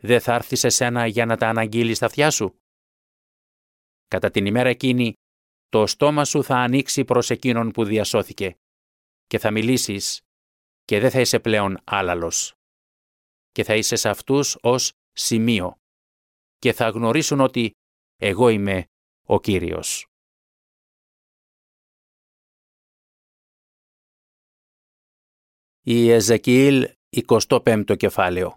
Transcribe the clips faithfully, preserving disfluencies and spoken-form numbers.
δεν θα έρθει σε σένα για να τα αναγγείλει στα αυτιά σου? Κατά την ημέρα εκείνη, το στόμα σου θα ανοίξει προς εκείνον που διασώθηκε και θα μιλήσεις και δεν θα είσαι πλέον άλαλος και θα είσαι σε αυτούς ως σημείο και θα γνωρίσουν ότι εγώ είμαι ο Κύριος. Η Εζεκιήλ εικοστό πέμπτο κεφάλαιο.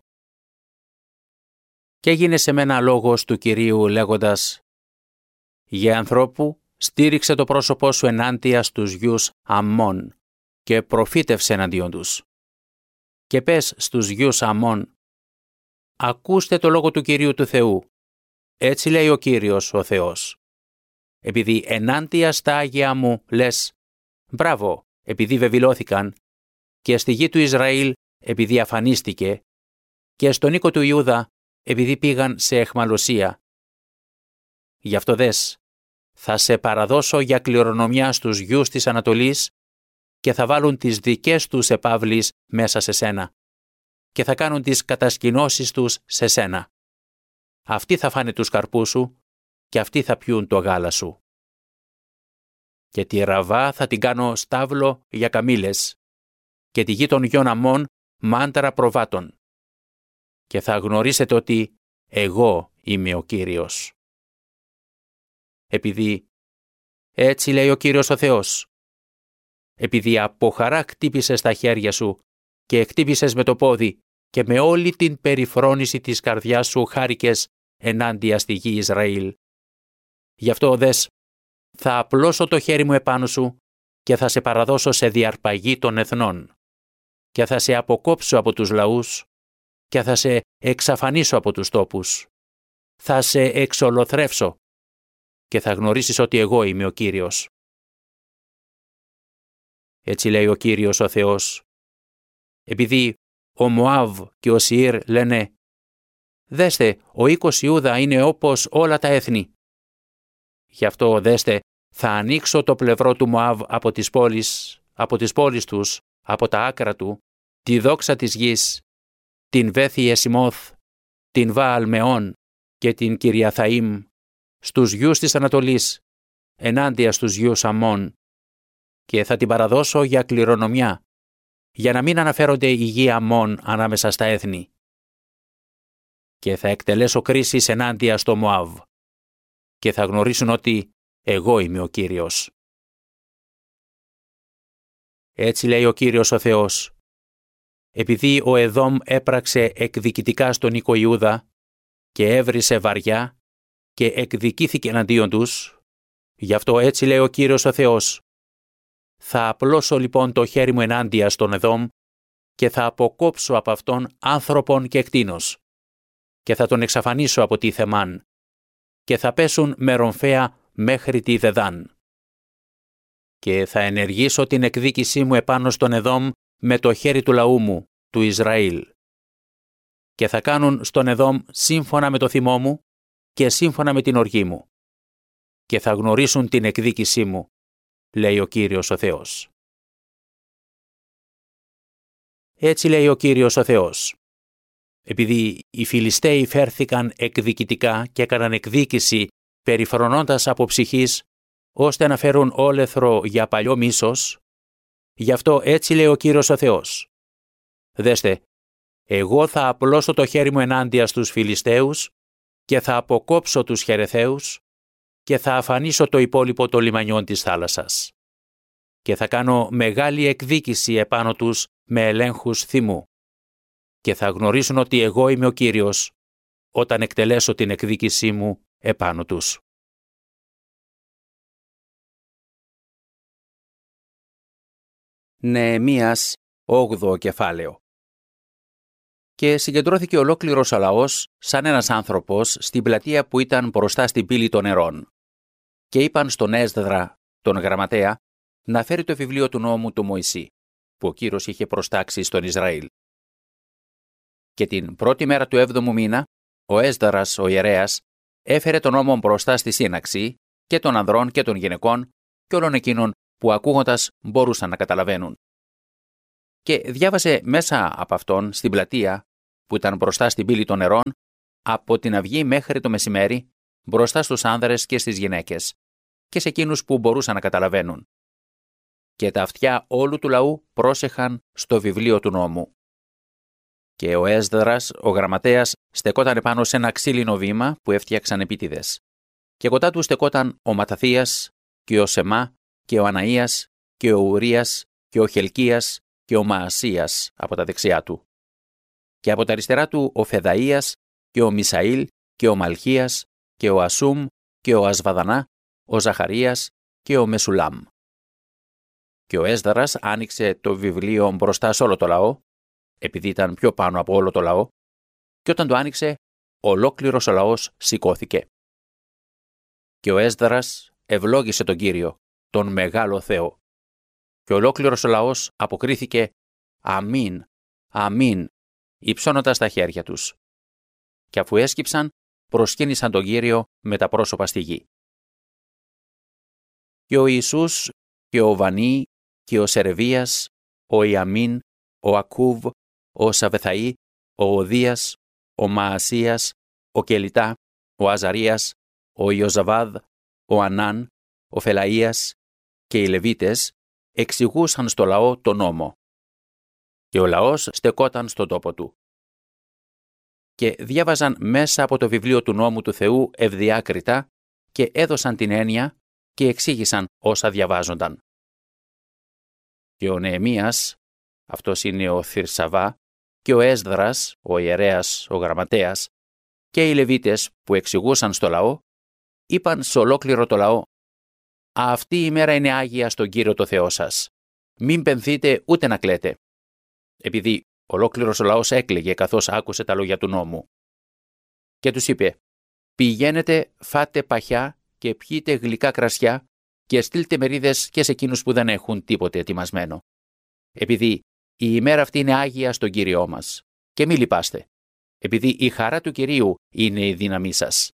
Και έγινε σε μένα λόγος του Κυρίου λέγοντας: «Γε ανθρώπου, στήριξε το πρόσωπό σου ενάντια στους γιους Αμμών και προφήτευσε εναντίον τους. Και πες στους γιους Αμμών: ακούστε το λόγο του Κυρίου του Θεού. Έτσι λέει ο Κύριος ο Θεός. Επειδή ενάντια στα Άγια μου λες, μπράβο, επειδή βεβηλώθηκαν, και στη γη του Ισραήλ επειδή αφανίστηκε, και στον οίκο του Ιούδα επειδή πήγαν σε αιχμαλωσία. Γι' αυτό δες, θα σε παραδώσω για κληρονομιά στους γιους της Ανατολής και θα βάλουν τις δικές τους επαύλεις μέσα σε σένα και θα κάνουν τις κατασκηνώσεις τους σε σένα. Αυτοί θα φάνε τους καρπούς σου και αυτοί θα πιούν το γάλα σου. Και τη Ραβά θα την κάνω στάβλο για καμήλες και τη γη των γιών Αμμών μάνταρα προβάτων. Και θα γνωρίσετε ότι εγώ είμαι ο Κύριος. Επειδή έτσι λέει ο Κύριος ο Θεός, επειδή από χαρά χτύπησες τα χέρια σου και χτύπησες με το πόδι και με όλη την περιφρόνηση της καρδιάς σου χάρηκες ενάντια στη γη Ισραήλ. Γι' αυτό δες, θα απλώσω το χέρι μου επάνω σου και θα σε παραδώσω σε διαρπαγή των εθνών και θα σε αποκόψω από τους λαούς και θα σε εξαφανίσω από τους τόπους. Θα σε εξολοθρεύσω και θα γνωρίσεις ότι εγώ είμαι ο Κύριος. Έτσι λέει ο Κύριος ο Θεός. Επειδή ο Μωάβ και ο Σιήρ λένε, δέστε, ο οίκος Ιούδα είναι όπως όλα τα έθνη. Γι' αυτό δέστε, θα ανοίξω το πλευρό του Μωάβ από τις πόλεις, από τις πόλεις τους, από τα άκρα του, τη δόξα της γης, την Βέθη Εσιμόθ, την Βααλ Μεών και την Κυριαθαΐμ, στους γιους της Ανατολής, ενάντια στους γιους Αμμών, και θα την παραδώσω για κληρονομιά, για να μην αναφέρονται οι γη Αμμών ανάμεσα στα έθνη. Και θα εκτελέσω κρίσεις ενάντια στο Μωάβ, και θα γνωρίσουν ότι εγώ είμαι ο Κύριος. Έτσι λέει ο Κύριος ο Θεός. Επειδή ο Εδόμ έπραξε εκδικητικά στον οίκο Ιούδα και έβρισε βαριά και εκδικήθηκε εναντίον τους, γι' αυτό έτσι λέει ο Κύριος ο Θεός. Θα απλώσω λοιπόν το χέρι μου ενάντια στον Εδόμ και θα αποκόψω από αυτόν άνθρωπον και κτήνος και θα τον εξαφανίσω από τη Θεμάν και θα πέσουν με ρομφαία μέχρι τη Δεδάν. Και θα ενεργήσω την εκδίκησή μου επάνω στον Εδόμ με το χέρι του λαού μου, του Ισραήλ. Και θα κάνουν στον Εδόμ σύμφωνα με το θυμό μου και σύμφωνα με την οργή μου. Και θα γνωρίσουν την εκδίκησή μου, λέει ο Κύριος ο Θεός. Έτσι λέει ο Κύριος ο Θεός. Επειδή οι Φιλιστέοι φέρθηκαν εκδικητικά και έκαναν εκδίκηση περιφρονώντας από ψυχής, ώστε να φέρουν όλεθρο για παλιό μίσος, γι' αυτό έτσι λέει ο Κύριος ο Θεός. Δέστε, εγώ θα απλώσω το χέρι μου ενάντια στους Φιλιστέους και θα αποκόψω τους Χερεθαίους και θα αφανίσω το υπόλοιπο των λιμανιών της θάλασσας. Και θα κάνω μεγάλη εκδίκηση επάνω τους με ελέγχους θυμού. Και θα γνωρίσουν ότι εγώ είμαι ο Κύριος όταν εκτελέσω την εκδίκησή μου επάνω τους. Νεεμίας, όγδοο κεφάλαιο. Και συγκεντρώθηκε ολόκληρος ο λαός σαν ένας άνθρωπος στην πλατεία που ήταν μπροστά στην πύλη των νερών. Και είπαν στον Έσδρα, τον γραμματέα, να φέρει το βιβλίο του νόμου του Μωυσή, που ο Κύριος είχε προστάξει στον Ισραήλ. Και την πρώτη μέρα του έβδομου μήνα, ο Έσδρας, ο ιερέας, έφερε τον νόμο μπροστά στη σύναξη και των ανδρών και των γυναικών και όλων εκείνων που ακούγοντας μπορούσαν να καταλαβαίνουν. Και διάβασε μέσα από αυτόν στην πλατεία, που ήταν μπροστά στην πύλη των νερών, από την αυγή μέχρι το μεσημέρι, μπροστά στους άνδρες και στις γυναίκες, και σε εκείνους που μπορούσαν να καταλαβαίνουν. Και τα αυτιά όλου του λαού πρόσεχαν στο βιβλίο του νόμου. Και ο Έσδρας, ο γραμματέας, στεκόταν επάνω σε ένα ξύλινο βήμα που έφτιαξαν επίτηδες. Και κοντά του στεκόταν ο Ματαθίας και ο Σεμά και ο Αναΐας και ο Ουρίας και ο Χελκίας και ο Μαασίας από τα δεξιά του. Και από τα αριστερά του ο Φεδαΐας και ο Μισαήλ και ο Μαλχίας και ο Ασούμ και ο Ασβαδανά, ο Ζαχαρίας και ο Μεσουλάμ. Και ο Έσδρας άνοιξε το βιβλίο μπροστά σε όλο το λαό, επειδή ήταν πιο πάνω από όλο το λαό, και όταν το άνοιξε, ολόκληρος ο λαός σηκώθηκε. Και ο Έσδρας ευλόγησε τον Κύριο, τον μεγάλο Θεό. Και ολόκληρος ο λαός αποκρίθηκε «Αμήν, αμήν», υψώνοντας τα χέρια τους. Και αφού έσκυψαν, προσκύνησαν τον Κύριο με τα πρόσωπα στη γη. Και ο Ιησούς και ο Βανί και ο Σερεβίας, ο Ιαμίν, ο Ακούβ, ο Σαβεθαή, ο Οδίας, ο Μαασίας, ο Κελιτά, ο Αζαρίας, ο Ιωζαβάδ, ο Ανάν, ο Φελαΐας και οι Λεβίτες εξηγούσαν στο λαό τον νόμο. Και ο λαός στεκόταν στον τόπο του. Και διάβαζαν μέσα από το βιβλίο του νόμου του Θεού ευδιάκριτα και έδωσαν την έννοια και εξήγησαν όσα διαβάζονταν. Και ο Νεεμίας, αυτός είναι ο Θυρσαβά, και ο Έσδρας, ο ιερέας, ο γραμματέας, και οι Λεβίτες που εξηγούσαν στο λαό, είπαν σε ολόκληρο το λαό «Αυτή η μέρα είναι άγια στον Κύριο το Θεό σας. Μην πενθείτε ούτε να κλαίτε». Επειδή ολόκληρος ο λαός έκλαιγε καθώς άκουσε τα λόγια του νόμου. Και τους είπε «Πηγαίνετε, φάτε παχιά και πιείτε γλυκά κρασιά και στείλτε μερίδες και σε εκείνους που δεν έχουν τίποτε ετοιμασμένο. Επειδή η ημέρα αυτή είναι άγια στον Κύριό μας. Και μη λυπάστε, επειδή η χαρά του Κυρίου είναι η δύναμή σας».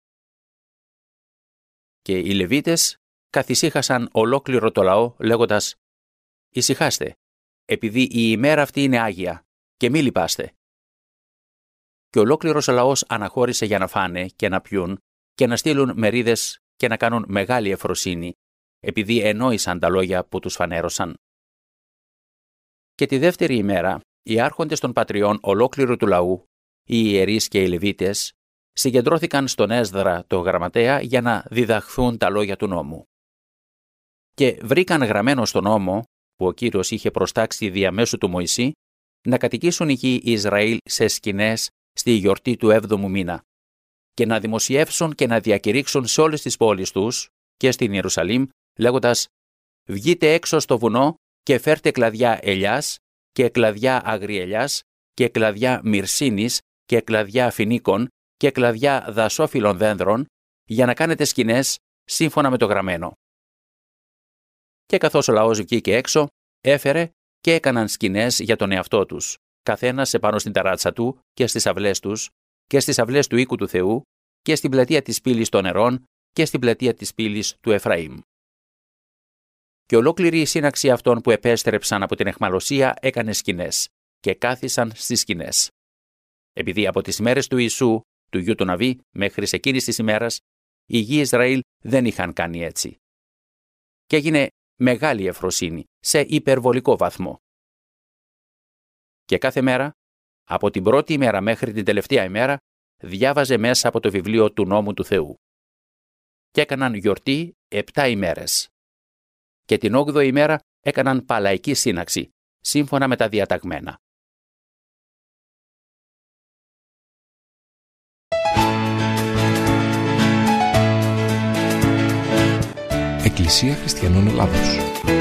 Και οι Λεβίτες καθησύχασαν ολόκληρο το λαό λέγοντας «Ησυχάστε, επειδή η ημέρα αυτή είναι άγια και μη λυπάστε». Και ολόκληρος ο λαός αναχώρησε για να φάνε και να πιούν και να στείλουν μερίδες και να κάνουν μεγάλη ευφροσύνη, επειδή ενόησαν τα λόγια που τους φανέρωσαν. Και τη δεύτερη ημέρα, οι άρχοντες των πατριών ολόκληρου του λαού, οι ιερείς και οι Λεβίτες, συγκεντρώθηκαν στον Έσδρα το γραμματέα για να διδαχθούν τα λόγια του νόμου. Και βρήκαν γραμμένο στον νόμο, που ο Κύριος είχε προστάξει διαμέσου του Μωυσή, να κατοικήσουν η γη Ισραήλ σε σκηνές στη γιορτή του έβδομου μήνα και να δημοσιεύσουν και να διακηρύξουν σε όλες τις πόλεις τους και στην Ιερουσαλήμ, λέγοντας «Βγείτε έξω στο βουνό και φέρτε κλαδιά ελιάς και κλαδιά αγριελιάς και κλαδιά μυρσίνης και κλαδιά φινίκων και κλαδιά δασόφυλλων δένδρων για να κάνετε σκηνές σύμφωνα με το γραμμένο». Και καθώς ο λαός βγήκε έξω, έφερε και έκαναν σκηνές για τον εαυτό τους, καθένας επάνω στην ταράτσα του και στις αυλές τους και στις αυλές του οίκου του Θεού και στην πλατεία της πύλης των νερών και στην πλατεία της πύλης του Εφραήμ. Και ολόκληρη η σύναξη αυτών που επέστρεψαν από την αιχμαλωσία έκανε σκηνές και κάθισαν στις σκηνές. Επειδή από τις ημέρες του Ιησού, του γιου του Ναβί, μέχρι σε εκείνης της ημέρας, οι γη Ισραήλ δεν είχαν κάνει έτσι. Και έγινε μεγάλη ευφροσύνη, σε υπερβολικό βαθμό. Και κάθε μέρα, από την πρώτη ημέρα μέχρι την τελευταία ημέρα, διάβαζε μέσα από το βιβλίο του νόμου του Θεού. Και έκαναν γιορτή επτά ημέρες. Και την όγδοη ημέρα έκαναν παλαϊκή σύναξη, σύμφωνα με τα διαταγμένα. Εκκλησία Χριστιανών Ελλάδος.